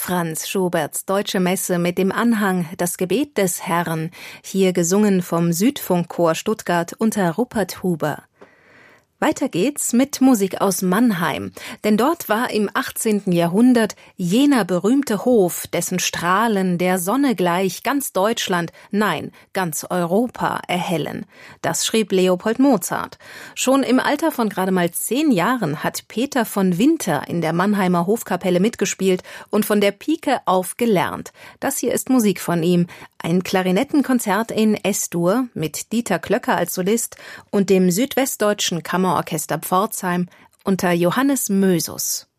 Franz Schuberts Deutsche Messe mit dem Anhang Das Gebet des Herrn, hier gesungen vom Südfunkchor Stuttgart unter Rupert Huber. Weiter geht's mit Musik aus Mannheim, denn dort war im 18. Jahrhundert jener berühmte Hof, dessen Strahlen der Sonne gleich ganz Deutschland, nein, ganz Europa erhellen. Das schrieb Leopold Mozart. Schon im Alter von gerade mal 10 Jahren hat Peter von Winter in der Mannheimer Hofkapelle mitgespielt und von der Pike auf gelernt. Das hier ist Musik von ihm, ein Klarinettenkonzert in S-Dur mit Dieter Klöcker als Solist und dem Südwestdeutschen Kammerorchester Pforzheim unter Johannes Mösus.